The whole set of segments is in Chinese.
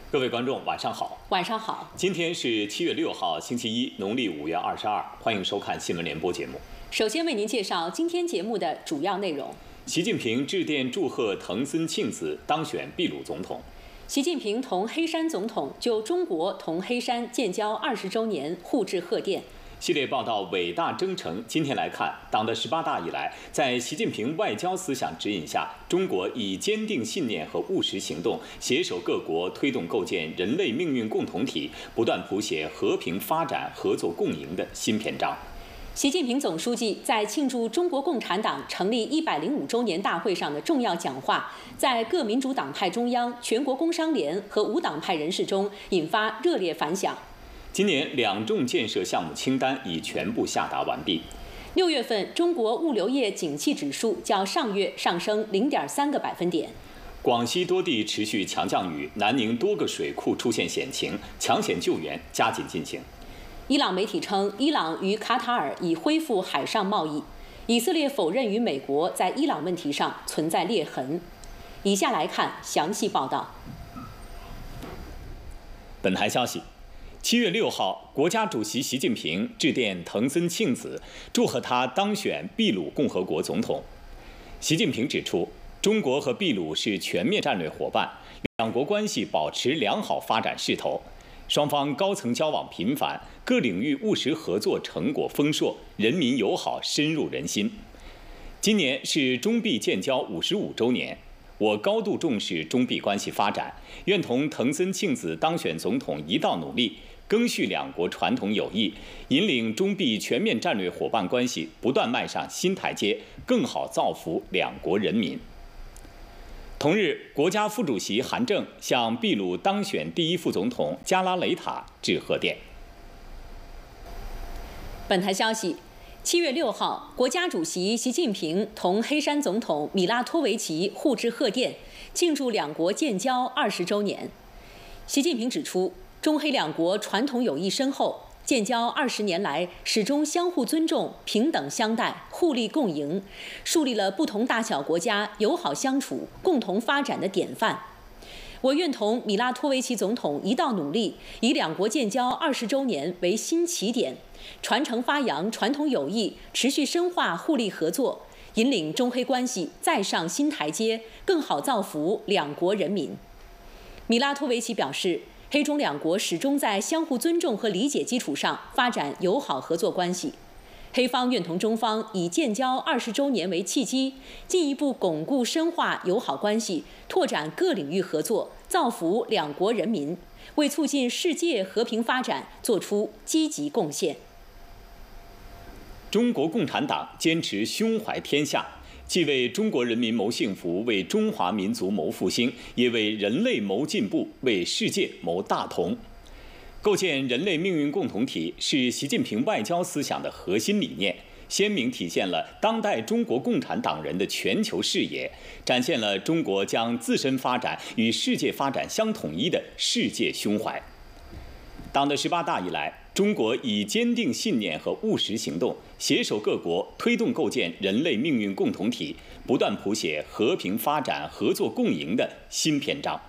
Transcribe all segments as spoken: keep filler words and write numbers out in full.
各位观众，晚上好。 晚上好。 今天是七月六号，星期一，农历五月二十二。欢迎收看新闻联播节目。 首先为您介绍今天节目的主要内容： 习近平致电祝贺藤森庆子当选秘鲁总统； 习近平同黑山总统就中国同黑山建交二十周年互致贺电。 系列报道伟大征程。今天来看，党的十八大以来，在习近平外交思想指引下，中国以坚定信念和务实行动，携手各国推动构建人类命运共同体，不断谱写和平发展、合作共赢的新篇章。 习近平总书记在庆祝中国共产党成立一百零五周年大会上的重要讲话，在各民主党派中央、全国工商联和无党派人士中引发热烈反响。 今年两重建设项目清单已全部下达完毕。 六月份中国物流业景气指数较上月上升零点三个百分点。 广西多地持续强降雨，南宁多个水库出现险情，抢险救援加紧进行。 伊朗媒体称，伊朗与卡塔尔已恢复海上贸易。以色列否认与美国在伊朗问题上存在裂痕。以下来看详细报道。 本台消息。七月六号，国家主席习近平致电藤森庆子，祝贺他当选秘鲁共和国总统。习近平指出，中国和秘鲁是全面战略伙伴，两国关系保持良好发展势头，双方高层交往频繁，各领域务实合作成果丰硕，人民友好深入人心。今年是中秘建交五十五周年。我高度重视中秘关系发展，愿同藤森庆子当选总统一道努力，赓续两国传统友谊，引领中秘全面战略伙伴关系不断迈上新台阶，更好造福两国人民。同日，国家副主席韩正向秘鲁当选第一副总统加拉雷塔致贺电。 本台消息。七月六号，国家主席习近平同黑山总统米拉托维奇互致贺电，庆祝两国建交二十周年。习近平指出，中黑两国传统友谊深厚，建交二十年来始终相互尊重、平等相待、互利共赢，树立了不同大小国家友好相处、共同发展的典范。我愿同米拉托维奇总统一道努力，以两国建交二十周年为新起点，传承发扬传统友谊，持续深化互利合作，引领中黑关系再上新台阶，更好造福两国人民。米拉托维奇表示，黑中两国始终在相互尊重和理解基础上发展友好合作关系。黑方愿同中方以建交二十周年为契机，进一步巩固深化友好关系，拓展各领域合作，造福两国人民，为促进世界和平发展作出积极贡献。 中国共产党坚持胸怀天下，既为中国人民谋幸福，为中华民族谋复兴，也为人类谋进步，为世界谋大同。构建人类命运共同体是习近平外交思想的核心理念，鲜明体现了当代中国共产党人的全球视野，展现了中国将自身发展与世界发展相统一的世界胸怀。党的十八大以来，中国以坚定信念和务实行动，携手各国推动构建人类命运共同体，不断谱写和平发展、合作共赢的新篇章。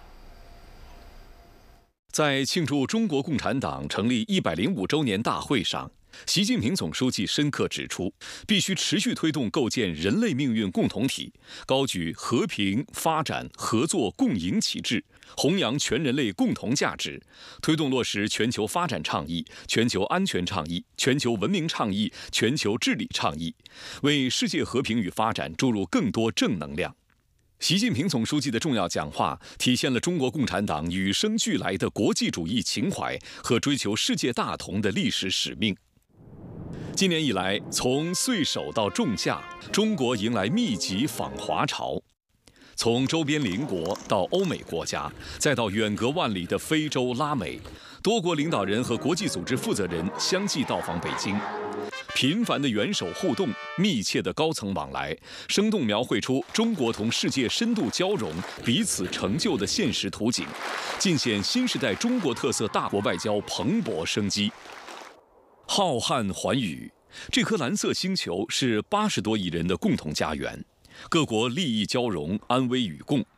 在庆祝中国共产党成立一百零五周年大会上，习近平总书记深刻指出，必须持续推动构建人类命运共同体，高举和平、发展、合作共赢旗帜，弘扬全人类共同价值，推动落实全球发展倡议、全球安全倡议、全球文明倡议、全球治理倡议，为世界和平与发展注入更多正能量。习近平总书记的重要讲话体现了中国共产党与生俱来的国际主义情怀和追求世界大同的历史使命。今年以来，从岁首到仲夏，中国迎来密集访华潮。从周边邻国到欧美国家，再到远隔万里的非洲、拉美，多国领导人和国际组织负责人相继到访北京。频繁的元首互动，密切的高层往来，生动描绘出中国同世界深度交融、彼此成就的现实图景，尽显新时代中国特色大国外交蓬勃生机。浩瀚寰宇，这颗蓝色星球是八十多亿人的共同家园，各国利益交融，安危与共。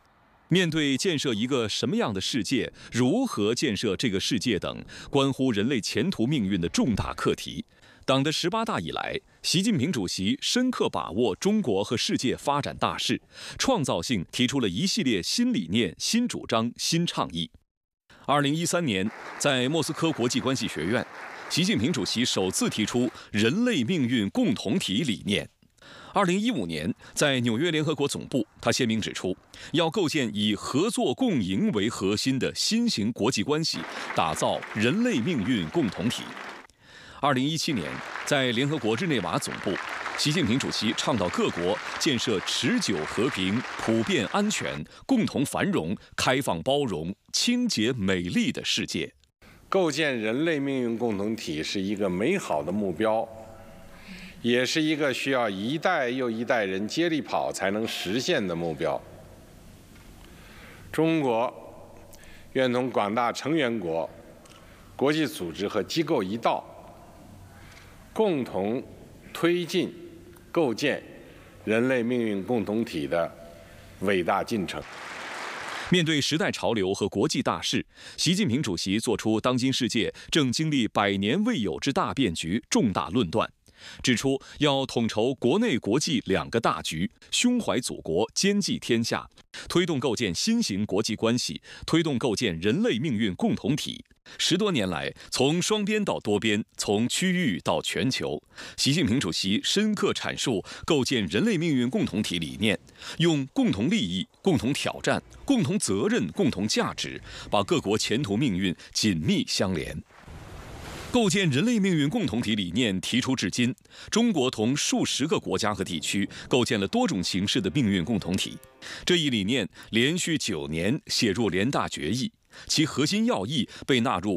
面对建设一个什么样的世界、如何建设这个世界等关乎人类前途命运的重大课题，党的十八大以来，习近平主席深刻把握中国和世界发展大势，创造性提出了一系列新理念、新主张、新倡议。二零一三年，在莫斯科国际关系学院，习近平主席首次提出人类命运共同体理念。二零一五年，在纽约联合国总部，他鲜明指出，要构建以合作共赢为核心的新型国际关系，打造人类命运共同体。二零一七年，在联合国日内瓦总部，习近平主席倡导各国建设持久和平、普遍安全、共同繁荣、开放包容、清洁美丽的世界。 构建人类命运共同体是一个美好的目标，也是一个需要一代又一代人接力跑才能实现的目标。中国愿同广大成员国、国际组织和机构一道，共同推进构建人类命运共同体的伟大进程。 面对时代潮流和国际大势，习近平主席作出当今世界正经历百年未有之大变局重大论断，指出要统筹国内国际两个大局，胸怀祖国，兼济天下，推动构建新型国际关系，推动构建人类命运共同体。十多年来，从双边到多边，从区域到全球，习近平主席深刻阐述构建人类命运共同体理念，用共同利益、共同挑战、共同责任、共同价值，把各国前途命运紧密相连。构建人类命运共同体理念提出至今，中国同数十个国家和地区构建了多种形式的命运共同体。这一理念连续九年写入联大决议，其核心要义被纳入